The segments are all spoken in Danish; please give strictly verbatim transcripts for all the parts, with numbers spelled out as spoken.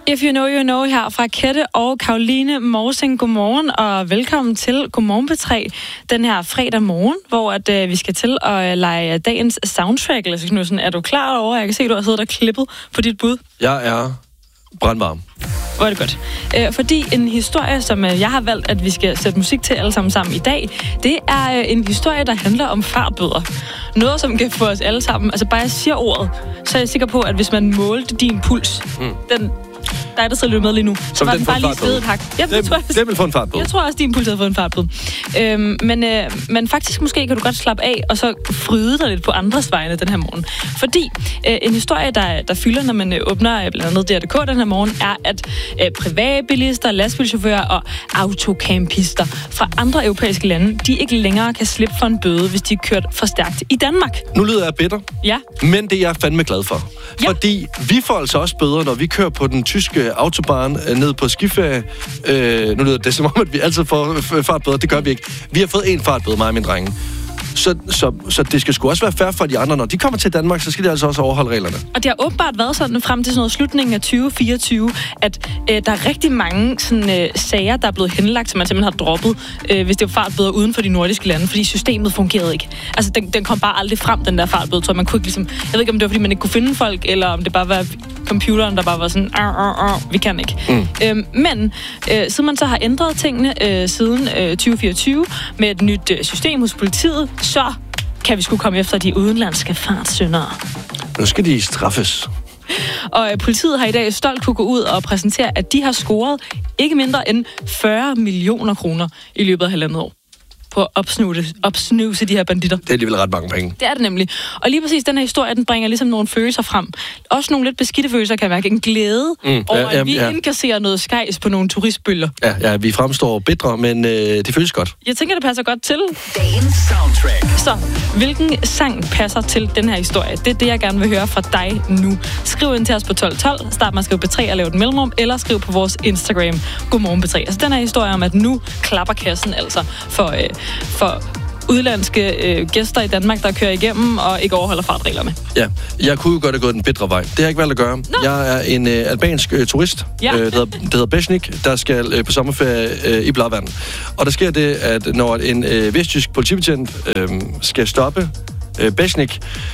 If You Know, You Know her fra Kette og Karoline Morsing. Godmorgen og velkommen til Godmorgen P tre den her fredag morgen, hvor at, øh, vi skal til at lege dagens soundtrack. Lasse Knudsen, er du klar over? Jeg kan se, du har siddet og klippet på dit bud. Jeg er brandvarm. Hvor er det godt. Øh, fordi en historie, som øh, jeg har valgt, at vi skal sætte musik til alle sammen sammen i dag, det er øh, en historie, der handler om fartbøder. Noget, som kan få os alle sammen, altså bare jeg siger ordet, så er jeg sikker på, at hvis man målte din puls, mm. den... Der er der så løbet med lige nu. Så var den, den bare lige stedet hak. Ja, den, tror jeg, den vil få en fartbøde. Jeg tror også, din puls har fået en fartbøde. Øhm, men, øh, men faktisk måske kan du godt slappe af, og så fryde dig lidt på andres vegne den her morgen. Fordi øh, en historie, der, der fylder, når man øh, åbner øh, blandt andet D R punktum D K den her morgen, er, at øh, privatbilister, lastbilchauffører og autocampister fra andre europæiske lande, de ikke længere kan slippe for en bøde, hvis de er kørt for stærkt i Danmark. Nu lyder jeg bitter, ja. Men det er jeg fandme glad for. Ja. Fordi vi får altså også bøder, når vi kører på den tyske autobahn øh, ned på skiferie. Øh, nu lyder det som om, at vi altid får fartbøder. Det gør vi ikke. Vi har fået en fartbøde, mig og min drenge. Så, så, så det skal sgu også være fair for de andre. Når de kommer til Danmark, så skal de altså også overholde reglerne. Og det har åbenbart været sådan frem til sådan noget slutningen af tyve fireogtyve, at øh, der er rigtig mange sådan, øh, sager, der er blevet henlagt, som man simpelthen har droppet, øh, hvis det var fartbøder uden for de nordiske lande, fordi systemet fungerede ikke. Altså, den, den kom bare aldrig frem, den der fartbøde, så man kunne ikke ligesom... Jeg ved ikke, om det var, fordi man ikke kunne finde folk, eller om det bare var computeren, der bare var sådan, ar, ar, ar, vi kan ikke. Mm. Øhm, men øh, siden man så har ændret tingene øh, siden øh, tyve fireogtyve med et nyt øh, system hos politiet, så kan vi sgu komme efter de udenlandske fartsyndere. Nu skal de straffes. Og øh, politiet har i dag stolt kunne gå ud og præsentere, at de har scoret ikke mindre end fyrre millioner kroner i løbet af halvandet år på at opsnuse, opsnuse de her banditter. Det er alligevel ret mange penge. Det er det nemlig. Og lige præcis den her historie, den bringer ligesom nogle følelser frem. Også nogle lidt beskidte følelser, kan jeg mærke. En glæde mm, over, ja, ja, at vi ja. indkasserer noget skejs på nogle turistbølger. Ja, ja, vi fremstår bitre, men øh, det føles godt. Jeg tænker, det passer godt til. Dagens soundtrack. Så, hvilken sang passer til den her historie? Det er det, jeg gerne vil høre fra dig nu. Skriv ind til os på tolv tolv. Start med at skrive P tre og lave et mellemrum, eller skriv på vores Instagram. Godmorgen P tre. Altså, den her historie om, at nu klapper kassen altså for... Øh, for udlandske øh, gæster i Danmark, der kører igennem og ikke overholder fartreglerne. Ja, jeg kunne jo godt have gået den bedre vej. Det har jeg ikke valgt at gøre. No. Jeg er en øh, albansk øh, turist, ja. øh, der, hedder, der hedder Besnik, der skal øh, på sommerferie øh, i Blavand. Og der sker det, at når en øh, vestjysk politibetjent øh, skal stoppe øh, Besnik,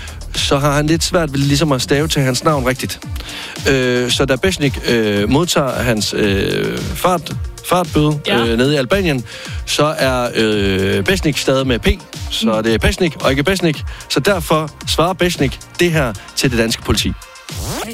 så har han lidt svært ved ligesom at stave til hans navn rigtigt. Øh, så da Besnik øh, modtager hans øh, fart fartbøde ja. øh, nede i Albanien, så er øh, Besnik stadig med P, så mm. det er Besnik og ikke Besnik. Så derfor svarer Besnik det her til det danske politi.